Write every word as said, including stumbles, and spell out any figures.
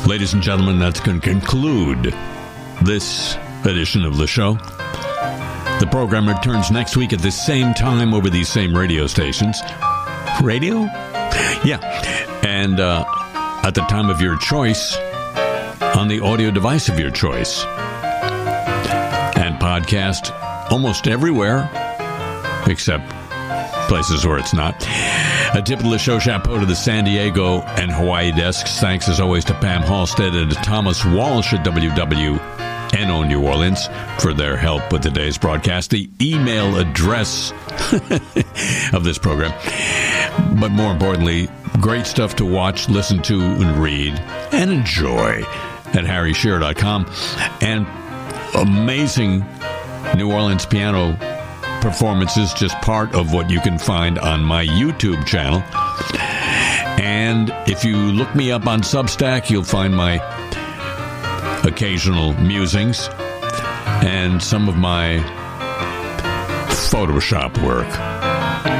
Ladies and gentlemen, that's going to conclude this edition of the show. The program returns next week at the same time over these same radio stations. Radio? Yeah. And uh, at the time of your choice, on the audio device of your choice. And podcast almost everywhere, except places where it's not. A tip of the show chapeau to the San Diego and Hawaii desks. Thanks as always to Pam Halstead and Thomas Walsh at W W N O New Orleans for their help with today's broadcast. The email address of this program. But more importantly, great stuff to watch, listen to, and read, and enjoy at harry shearer dot com. And amazing New Orleans piano performances, just part of what you can find on my YouTube channel. And if you look me up on Substack, you'll find my occasional musings and some of my Photoshop work.